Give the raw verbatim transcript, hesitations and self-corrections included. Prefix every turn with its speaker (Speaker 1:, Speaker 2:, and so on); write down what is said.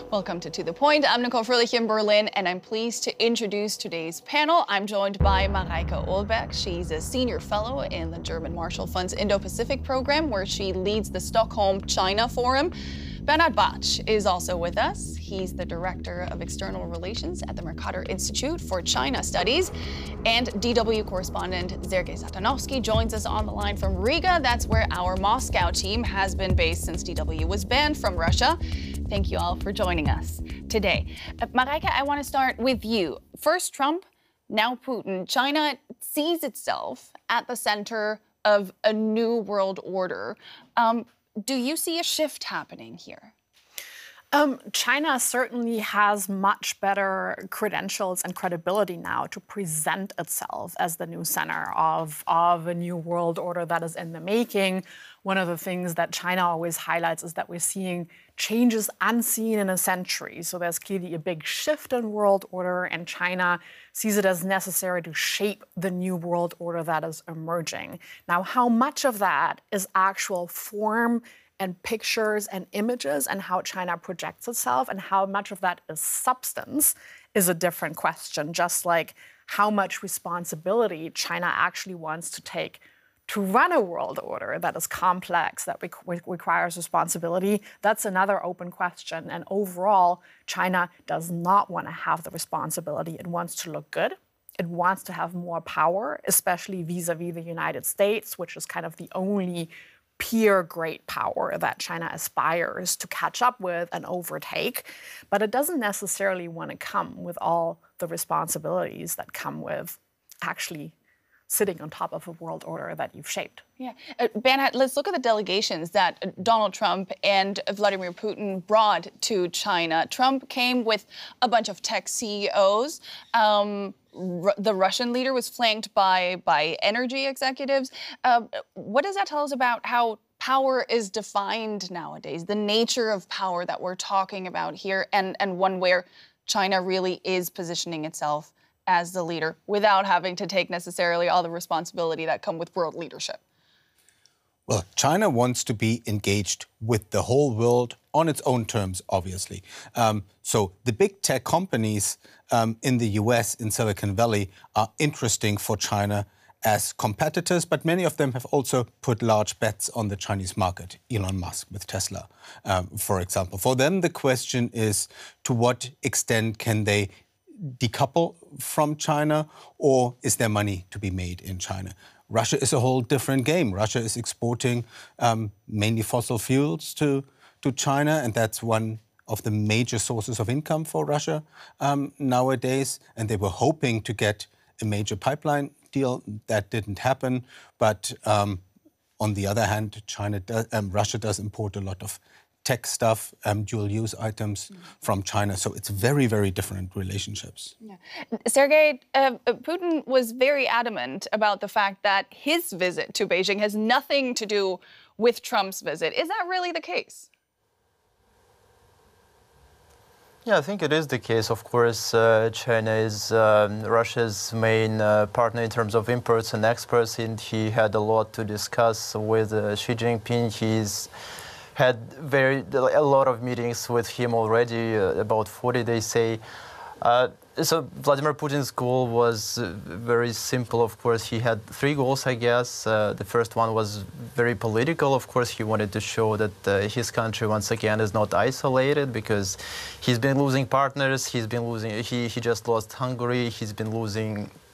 Speaker 1: Welcome to To The Point. I'm Nicole Fröhlich in Berlin, and I'm pleased to introduce today's panel. I'm joined by Mareike Olbeck. She's a senior fellow in the German Marshall Fund's Indo-Pacific program, where she leads the Stockholm China Forum. Bernhard Bartsch is also with us. He's the Director of External Relations at the Mercator Institute for China Studies. And D W correspondent Sergei Satanovsky joins us on the line from Riga. That's where our Moscow team has been based since D W was banned from Russia. Thank you all for joining us today. Uh, Mareike, I want to start with you. First Trump, now Putin. China sees itself at the center of a new world order. Um, Do you see a shift happening here?
Speaker 2: Um, China certainly has much better credentials and credibility now to present itself as the new center of, of a new world order that is in the making. One of the things that China always highlights is that we're seeing changes unseen in a century. So there's clearly a big shift in world order, and China sees it as necessary to shape the new world order that is emerging. Now, how much of that is actual form and pictures and images and how China projects itself, and how much of that is substance is a different question, just like how much responsibility China actually wants to take to run a world order that is complex, that re- requires responsibility. That's another open question. And overall, China does not want to have the responsibility. It wants to look good. It wants to have more power, especially vis-a-vis the United States, which is kind of the only peer great power that China aspires to catch up with and overtake. But it doesn't necessarily want to come with all the responsibilities that come with actually sitting on top of a world order that you've shaped.
Speaker 1: Yeah. Uh, Bernhard, let's look at the delegations that Donald Trump and Vladimir Putin brought to China. Trump came with a bunch of tech C E Os. Um, R- the Russian leader was flanked by, by energy executives. Uh, what does that tell us about how power is defined nowadays, the nature of power that we're talking about here, and, and one where China really is positioning itself as the leader without having to take necessarily all the responsibility that come with world leadership?
Speaker 3: Well, China wants to be engaged with the whole world on its own terms, obviously. Um, so the big tech companies um, in the U S, in Silicon Valley, are interesting for China as competitors, but many of them have also put large bets on the Chinese market. Elon Musk with Tesla, um, for example. For them, the question is, to what extent can they decouple from China, or is there money to be made in China? Russia is a whole different game. Russia is exporting um, mainly fossil fuels to, to China, and that's one of the major sources of income for Russia um, nowadays. And they were hoping to get a major pipeline deal. That didn't happen. But um, on the other hand, China does, um, Russia does import a lot of tech stuff, um, dual-use items mm. from China. So it's very, very different relationships.
Speaker 1: Yeah. Sergei, uh, Putin was very adamant about the fact that his visit to Beijing has nothing to do with Trump's visit. Is that really the case?
Speaker 4: Yeah, I think it is the case. Of course, uh, China is um, Russia's main uh, partner in terms of imports and exports, and he had a lot to discuss with uh, Xi Jinping. He's had very a lot of meetings with him already, uh, about forty, they say. Uh, so Vladimir Putin's goal was uh, very simple, of course. He had three goals, I guess. Uh, the first one was very political. Of course, he wanted to show that uh, his country, once again, is not isolated, because he's been losing partners. He's been losing, he, he just lost Hungary. He's been losing